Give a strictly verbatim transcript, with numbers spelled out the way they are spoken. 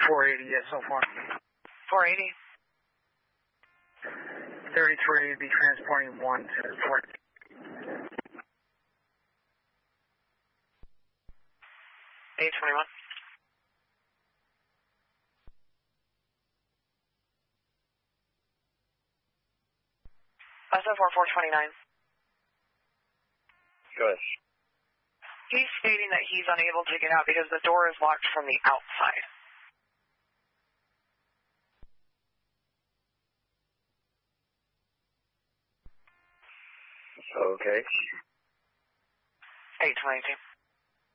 four eighty, yes, so far. four eighty. thirty-three would be transporting one to the port. eight twenty-one. S O four four twenty-nine. Good. He's stating that he's unable to get out because the door is locked from the outside. Okay. eight twenty-two.